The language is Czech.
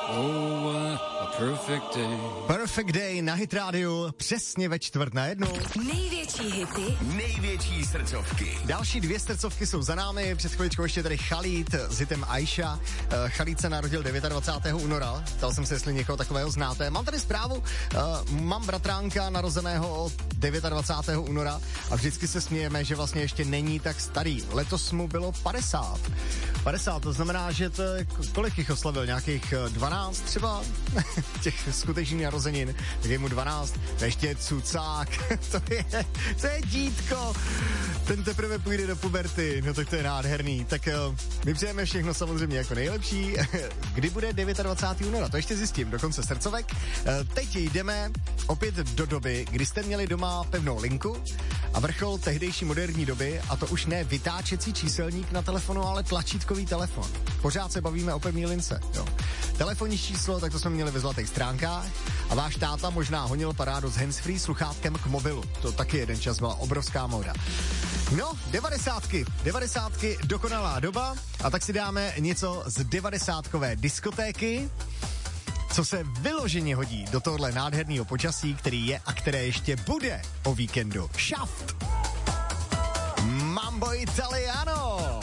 Perfect Day na Hit Radio, přesně ve 12:45. Největší hity, největší srdcovky. Další 2 srdcovky jsou za námi, před chviličkou ještě tady Khalid s hitem Aisha. Khalid se narodil 29. února, ptal jsem se, jestli někoho takového znáte. Mám tady zprávu, mám bratránka narozeného 29. února a vždycky se smějeme, že vlastně ještě není tak starý. Letos mu bylo 50. 50, to znamená, že to kolik jich oslavil, nějakých 12 třeba těch skutečných narozenin, tak je mu 12, to ještě cucák, to je dítko, ten teprve půjde do puberty, no tak to je nádherný, tak my přejeme všechno samozřejmě jako nejlepší, kdy bude 29. února, to ještě zjistím, do konce srdcovek. Teď jdeme opět do doby, kdy jste měli doma pevnou linku a vrchol tehdejší moderní doby, a to už ne vytáčecí číselník na telefonu, ale tlačítkový telefon. Pořád se bavíme o pevné lince, jo. Telefonní číslo, tak to jsme měli ve zlatých stránkách a váš táta možná honil parádu s handsfree sluchátkem k mobilu. To taky jeden čas byla obrovská móda. No, 90. Dokonalá doba a tak si dáme něco z 90kové diskotéky, co se vyloženě hodí do tohle nádherného počasí, který je a které ještě bude o víkendu. Shaft! Mambo Italiano!